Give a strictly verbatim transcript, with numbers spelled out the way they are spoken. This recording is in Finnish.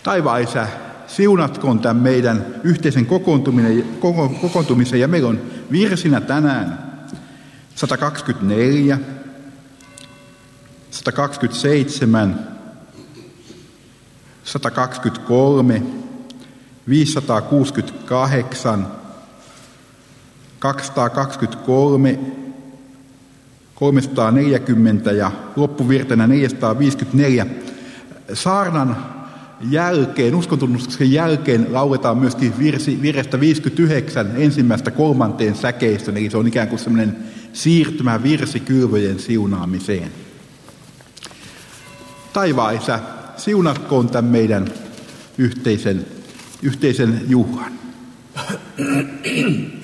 Taivaan Isä, siunatkoon tämän meidän yhteisen kokoontumisen, ja meillä on virsinä tänään sata kaksikymmentäneljä, sata kaksikymmentäseitsemän, sata kaksikymmentäkolme, viisisataakuusikymmentäkahdeksan, kaksisataakaksikymmentäkolme, kolmesataaneljäkymmentä ja loppuvirtenä neljäsataaviisikymmentäneljä. Saarnan jälkeen, uskontunnustuksen jälkeen lauletaan myöskin virsi, virestä viisikymmentäyhdeksän ensimmäistä kolmanteen säkeistön, eli se on ikään kuin semmoinen siirtymä virsi kylvöjen siunaamiseen. Taivaan Isä, siunatkoon tämän meidän yhteisen, yhteisen juhlan.